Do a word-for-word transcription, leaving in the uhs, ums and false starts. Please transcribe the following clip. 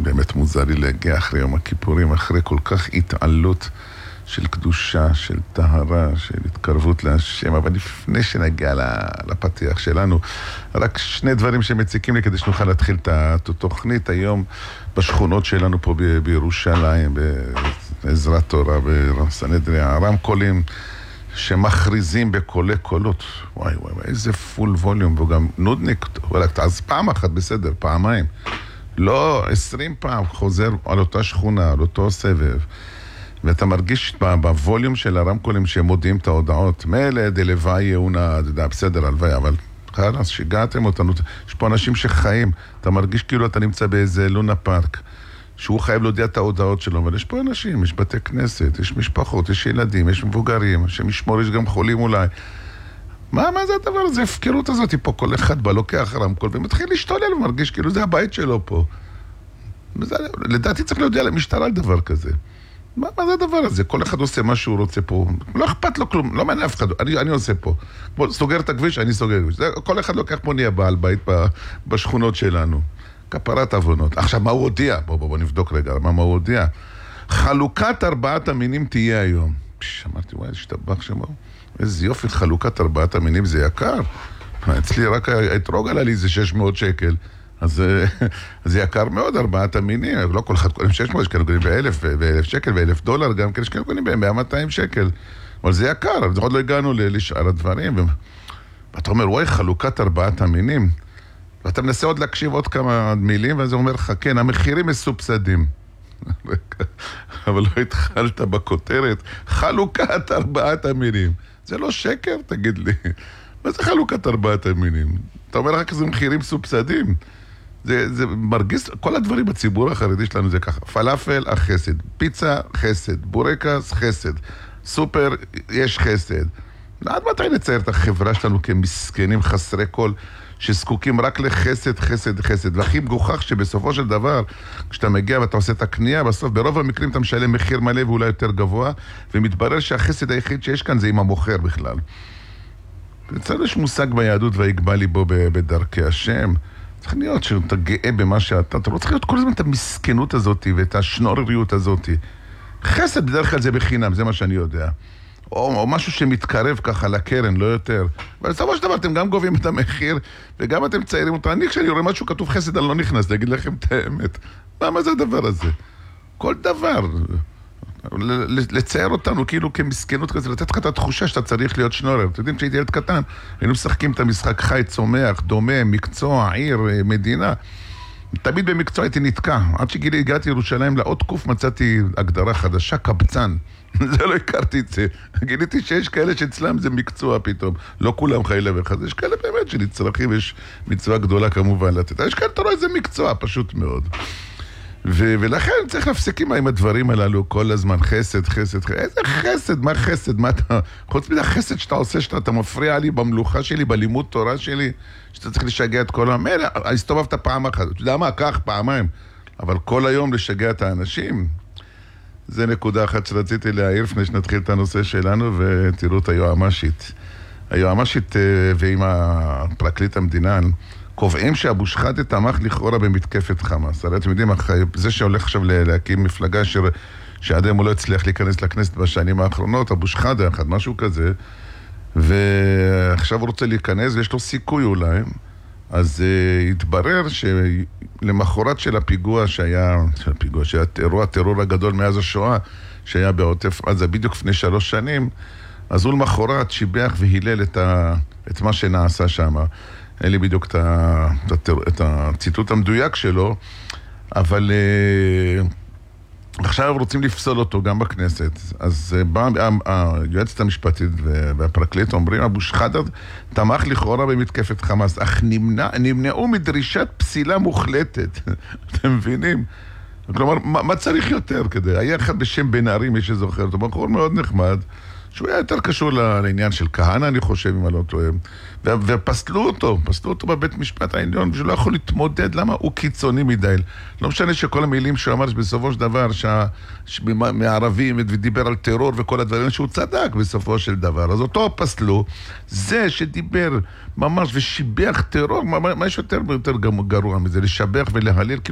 באמת מוזר לי להגיע אחרי יום הכיפורים, אחרי כל כך התעלות של קדושה, של טהרה, של התקרבות להשם. אבל לפני שנגיע לפתיח שלנו, רק שני דברים שמציקים לי כדי שנוכל להתחיל את התוכנית היום בשכונות שלנו פה ב- בירושלים, בעזרת תורה, בסנהדריה, הרמקולים שמכריזים בקולי קולות. וואי וואי, איזה פול ווליום, וגם נודניק, אז פעם אחת בסדר, פעמיים. לא, עשרים פעם חוזר על אותה שכונה, על אותו סבב. ואתה מרגיש בווליום של הרמקולים שהם מודיעים את ההודעות. מלא דלוואי יאונה, בסדר, הלוואי, אבל חלאס, שיגעתם אותנו. יש פה אנשים שחיים, אתה מרגיש כאילו אתה נמצא באיזה לונה פארק, שהוא חייב להודיע את ההודעות שלו, אבל יש פה אנשים, יש בתי כנסת, יש משפחות, יש ילדים, יש מבוגרים, שמשמור, יש גם חולים אולי. מה, מה זה הדבר הזה? הפקרות הזאת פה, כל אחד בא, לוקח רמקול, ומתחיל להשתולל ומרגיש כאילו זה הבית שלו פה. וזה, לדעתי צריך להודיע למשטרה על דבר כזה. מה, מה זה הדבר הזה? כל אחד עושה מה שהוא רוצה פה. לא אכפת לו כלום, לא מעניין אף אחד. אני, אני עושה פה. בוא, סוגר את הכביש, אני סוגר את הכביש. זה, כל אחד לוקח פה נהיה בעל בית ב, בשכונות שלנו. כפרת אבונות. עכשיו, מה הוא הודיע? בוא, בוא, בוא נבדוק רגע. מה, מה הוא הודיע? חלוקת ארבעת המינים תהיה היום. פש, אמרתי, וואי, שתבח שמו. איזה יופי, חלוקת ארבעת המינים זה יקר. אצלי רק האתרוג עלה לי זה שש מאות שקל. אז זה יקר מאוד, ארבעת המינים. לא כל אחד קונים שש מאות, יש כאלה קונים באלף, באלף שקל, באלף דולר גם, יש כאלה קונים ב-מאה מאתיים שקל. אבל זה יקר, אבל עוד לא הגענו לשאר הדברים. ואתה אומר, וואי, חלוקת ארבעת המינים. ואתה מנסה עוד להקשיב עוד כמה מילים, ואז הוא אומר לך, כן, המחירים מסובסדים. אבל לא התחלת בכותרת, חלוקת ארבעת המינים. זה לא שקר, תגיד לי. מה זה חלוקת ארבעת המינים? אתה אומר רק איזה מחירים סובסדים. זה, זה מרגיש, כל הדברים בציבור החרדי שלנו זה ככה. פלאפל, החסד. פיצה, חסד. בורקס, חסד. סופר, יש חסד. עד מתי נצייר את החברה שלנו כמסכנים חסרי כל, שזקוקים רק לחסד, חסד, חסד. והכי מגוחך שבסופו של דבר, כשאתה מגיע ואתה עושה את הקנייה, בסוף ברוב המקרים אתה משלם מחיר מלא ואולי יותר גבוה, ומתברר שהחסד היחיד שיש כאן זה עם המוכר בכלל. צריך יש מושג ביהדות והיגבה ליבו בדרכי השם. צריך להיות שאתה גאה במה שאתה, אתה לא צריך להיות כל הזמן את המסכנות הזאת ואת השנורריות הזאת. חסד בדרך כלל זה בחינם, זה מה שאני יודע. או, או משהו שמתקרב ככה לקרן, לא יותר. אבל בסופו של דבר אתם גם גובים את המחיר, וגם אתם ציירים אותו. אני כשאני רואה משהו כתוב חסד, אני לא נכנס, להגיד לכם את האמת. מה, מה זה הדבר הזה? כל דבר. לצייר אותנו כאילו כמסכנות כזה, לתת לך את התחושה שאתה צריך להיות שנורר. אתם יודעים, כשהייתי ילד קטן, היינו משחקים את המשחק חי, צומח, דומה, מקצוע, עיר, מדינה. תמיד במקצוע הייתי נתקע. עד שגילי הגעתי לירושלים לעוד קוף מצאתי הגדרה חדשה, קבצן. זה לא הכרתי את זה. גיליתי שיש כאלה שאצלם זה מקצוע פתאום. לא כולם חיילה וחז. יש כאלה באמת שנצרכים, יש מצווה גדולה כמובן לתת. יש כאלה, אתה רואה, זה מקצוע פשוט מאוד. ו- ולכן צריך להפסיקים עם הדברים הללו כל הזמן, חסד, חסד, חסד. איזה חסד? מה חסד? מה אתה... חוץ מזה החסד שאתה עושה, שאתה אתה מפריע לי במלוכה שלי, בלימוד תורה שלי, שאתה צריך לשגע את כל העם. אלה, הסתובבת פעם אחת. אתה יודע מה? כך, פעמיים. אבל כל היום לשגע את האנשים. זה נקודה אחת שרציתי להעיר לפני שנתחיל את הנושא שלנו, ותראו את היועמ"שית. היועמ"שית ועם הפרקליט המדינה, קובעים שאבו שחאדה תמך לכאורה במתקפת חמאס. הרי אתם יודעים, זה שהולך עכשיו להקים מפלגה ש... שעדיין הוא לא הצליח להיכנס לכנסת בשנים האחרונות, אבו שחאדה אחד, משהו כזה, ועכשיו הוא רוצה להיכנס ויש לו סיכוי אולי, אז uh, התברר שלמחרת של הפיגוע שהיה, של הפיגוע, שהיה טרור, הטרור הגדול מאז השואה, שהיה בעוטף עזה בדיוק לפני שלוש שנים, אז הוא למחרת שיבח והילל את, ה... את מה שנעשה שם. אין לי בדיוק את, ה, את, ה, את הציטוט המדויק שלו, אבל uh, עכשיו רוצים לפסול אותו גם בכנסת. אז uh, בא היועצת המשפטית והפרקליט אומרים, אבו שחאדה תמך לכאורה במתקפת חמאס, אך נמנע, נמנעו מדרישת פסילה מוחלטת. אתם מבינים? כלומר, מה, מה צריך יותר כדי? היה אחד בשם בן נהרי, מי שזוכר אותו, בחור מאוד נחמד, שהוא היה יותר קשור לעניין של כהנא, אני חושב, אם אני לא טועה. ופסלו אותו, פסלו אותו בבית משפט העליון, ושהוא לא יכול להתמודד, למה הוא קיצוני מדי. לא משנה שכל המילים שהוא אמר בסופו של דבר, מהערבים, ודיבר על טרור וכל הדברים, שהוא צדק בסופו של דבר. אז אותו פסלו, זה שדיבר ממש ושיבח טרור, מה יש יותר ויותר גרוע מזה, לשבח ולהליל,